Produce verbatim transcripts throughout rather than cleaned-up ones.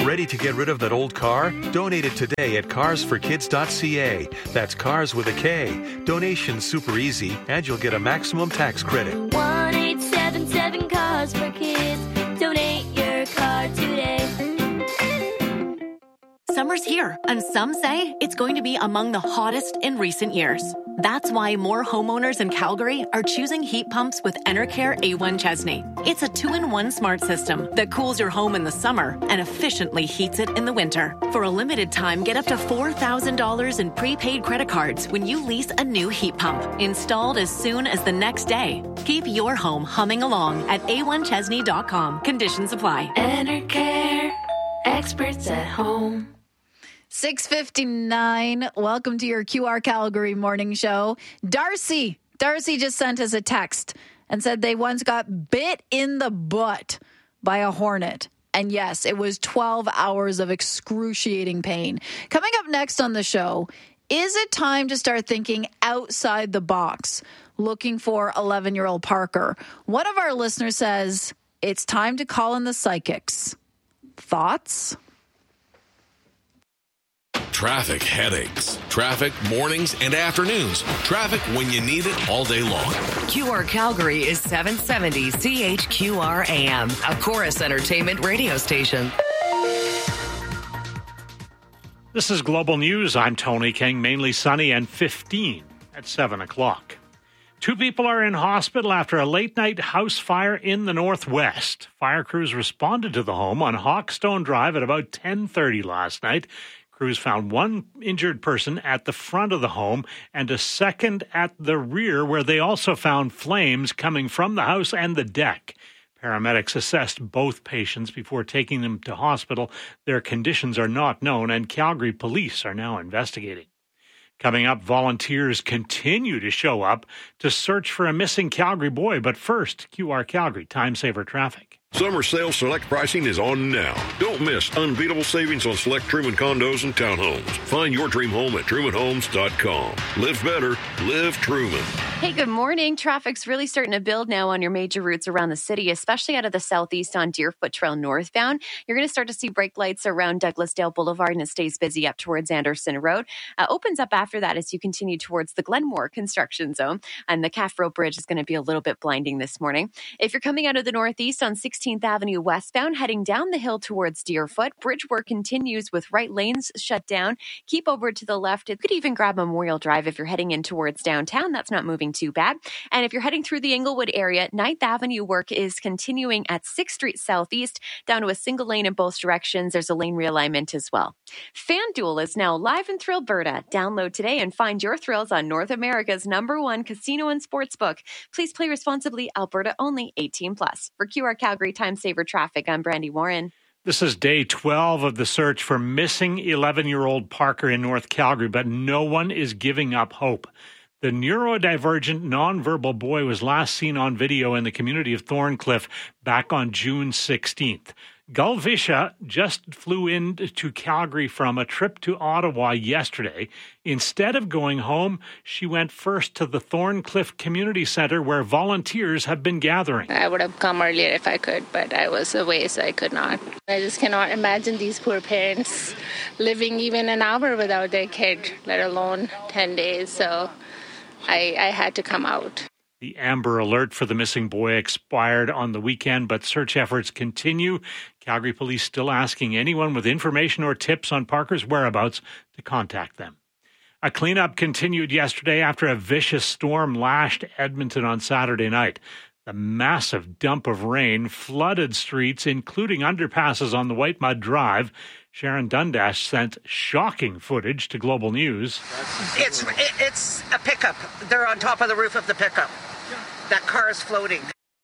Ready to get rid of that old car? Donate it today at cars for kids dot c a. That's cars with a K. Donation's super easy, and you'll get a maximum tax credit. one eight seven seven cars for kids. Donate your car today. Summer's here, and some say it's going to be among the hottest in recent years. That's why more homeowners in Calgary are choosing heat pumps with Enercare A one Chesney. It's a two-in-one smart system that cools your home in the summer and efficiently heats it in the winter. For a limited time, get up to four thousand dollars in prepaid credit cards when you lease a new heat pump, installed as soon as the next day. Keep your home humming along at a one chesney dot com. Conditions apply. Enercare, experts at home. six fifty-nine. Welcome to your Q R Calgary morning show. Darcy. Darcy just sent us a text and said they once got bit in the butt by a hornet. And yes, it was twelve hours of excruciating pain. Coming up next on the show, is it time to start thinking outside the box, looking for eleven-year-old Parker? One of our listeners says it's time to call in the psychics. Thoughts? Traffic headaches. Traffic mornings and afternoons. Traffic when you need it all day long. Q R Calgary is seven seventy C H Q R A M, a Chorus Entertainment radio station. This is Global News. I'm Tony King, mainly sunny and fifteen at seven o'clock. Two people are in hospital after a late-night house fire in the northwest. Fire crews responded to the home on Hawkstone Drive at about ten thirty last night. Crews found one injured person at the front of the home and a second at the rear, where they also found flames coming from the house and the deck. Paramedics assessed both patients before taking them to hospital. Their conditions are not known, and Calgary police are now investigating. Coming up, volunteers continue to show up to search for a missing Calgary boy. But first, Q R Calgary Time Saver Traffic. Summer sale select pricing is on now. Don't miss unbeatable savings on select Truman condos and townhomes. Find your dream home at truman homes dot com. Live better. Live Truman. Hey, good morning. Traffic's really starting to build now on your major routes around the city, especially out of the southeast on Deerfoot Trail northbound. You're going to start to see brake lights around Douglasdale Boulevard, and it stays busy up towards Anderson Road. Uh, opens up after that as you continue towards the Glenmore construction zone. And the Calf Road Bridge is going to be a little bit blinding this morning. If you're coming out of the northeast on sixteenth Avenue westbound, heading down the hill towards Deerfoot, bridge work continues with right lanes shut down. Keep over to the left. It could even grab Memorial Drive if you're heading in towards downtown. That's not moving too bad. And if you're heading through the Inglewood area, ninth Avenue work is continuing at sixth Street Southeast, down to a single lane in both directions. There's a lane realignment as well. FanDuel is now live in Thrillberta. Download today and find your thrills on North America's number one casino and sportsbook. Please play responsibly. Alberta only. eighteen plus. For Q R Calgary Time Saver Traffic, I'm Brandy Warren. This is day twelve of the search for missing eleven-year-old Parker in North Calgary, but no one is giving up hope. The neurodivergent, nonverbal boy was last seen on video in the community of Thorncliffe back on June sixteenth. Gulvisha just flew into Calgary from a trip to Ottawa yesterday. Instead of going home, she went first to the Thorncliffe Community Centre, where volunteers have been gathering. I would have come earlier if I could, but I was away, so I could not. I just cannot imagine these poor parents living even an hour without their kid, let alone ten days. So I, I had to come out. The Amber Alert for the missing boy expired on the weekend, but search efforts continue. Calgary Police still asking anyone with information or tips on Parker's whereabouts to contact them. A cleanup continued yesterday after a vicious storm lashed Edmonton on Saturday night. The massive dump of rain flooded streets, including underpasses on the White Mud Drive. Sharon Dundas sent shocking footage to Global News. It's it, it's a pickup. They're on top of the roof of the pickup. That car is floating.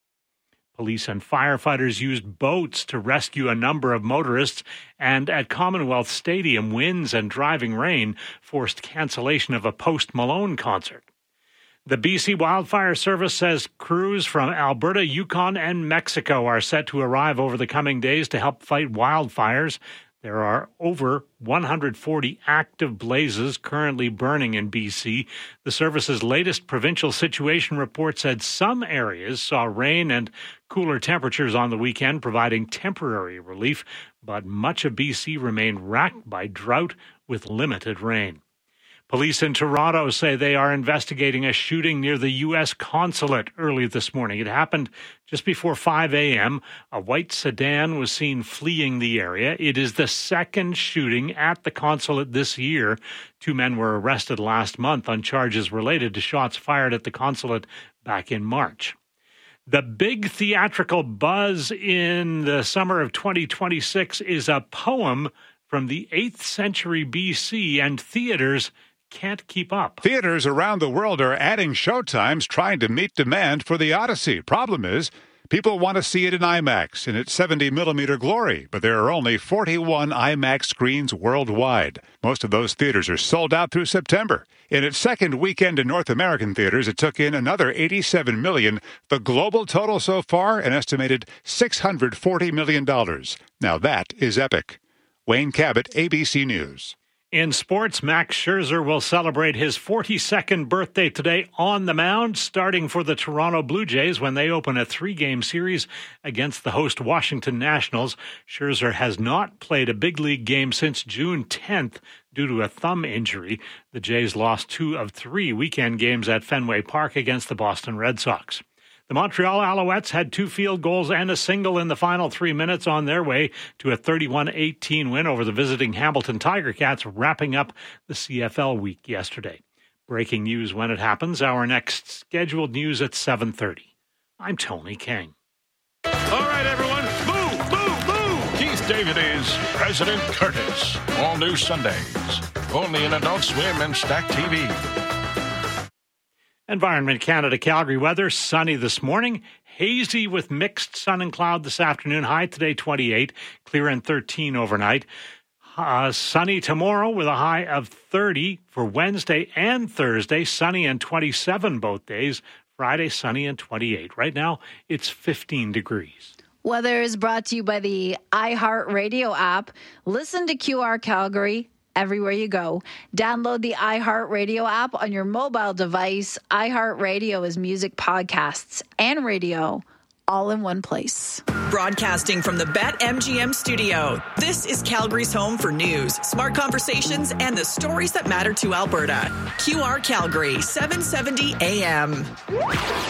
Police and firefighters used boats to rescue a number of motorists, and at Commonwealth Stadium, winds and driving rain forced cancellation of a Post Malone concert. The B C Wildfire Service says crews from Alberta, Yukon, and Mexico are set to arrive over the coming days to help fight wildfires. There are over one hundred forty active blazes currently burning in B C. The service's latest provincial situation report said some areas saw rain and cooler temperatures on the weekend, providing temporary relief, but much of B C remained racked by drought with limited rain. Police in Toronto say they are investigating a shooting near the U S consulate early this morning. It happened just before five a.m. A white sedan was seen fleeing the area. It is the second shooting at the consulate this year. Two men were arrested last month on charges related to shots fired at the consulate back in March. The big theatrical buzz in the summer of twenty twenty-six is a poem from the eighth century B C, and theaters can't keep up. Theaters around the world are adding showtimes trying to meet demand for the Odyssey. Problem is, people want to see it in IMAX in its seventy millimeter glory, but there are only forty-one IMAX screens worldwide. Most of those theaters are sold out through September. In its second weekend in North American theaters, it took in another eighty-seven million dollars. The global total so far, an estimated six hundred forty million dollars. Now that is epic. Wayne Cabot, A B C News. In sports, Max Scherzer will celebrate his forty-second birthday today on the mound, starting for the Toronto Blue Jays when they open a three-game series against the host Washington Nationals. Scherzer has not played a big league game since June tenth due to a thumb injury. The Jays lost two of three weekend games at Fenway Park against the Boston Red Sox. The Montreal Alouettes had two field goals and a single in the final three minutes on their way to a thirty-one eighteen win over the visiting Hamilton Tiger Cats, wrapping up the C F L week yesterday. Breaking news when it happens. Our next scheduled news at seven thirty. I'm Tony King. All right, everyone, move, move, move! Keith David is President Curtis. All new Sundays. Only in Adult Swim and Stack T V. Environment Canada Calgary weather, sunny this morning, hazy with mixed sun and cloud this afternoon. High today twenty-eight, clear and thirteen overnight. Uh, sunny tomorrow with a high of thirty for Wednesday and Thursday. Sunny and twenty-seven both days. Friday, sunny and twenty-eight. Right now, it's fifteen degrees. Weather is brought to you by the iHeartRadio app. Listen to Q R Calgary everywhere you go. Download the iHeartRadio app on your mobile device. iHeartRadio is music, podcasts, and radio all in one place. Broadcasting from the BetMGM studio, this is Calgary's home for news, smart conversations, and the stories that matter to Alberta. Q R Calgary, seven seventy A M.